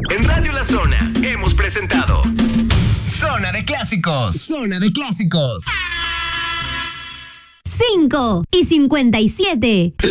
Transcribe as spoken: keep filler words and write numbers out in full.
En Radio La Zona hemos presentado Zona de Clásicos. Zona de Clásicos. cinco y cincuenta y siete.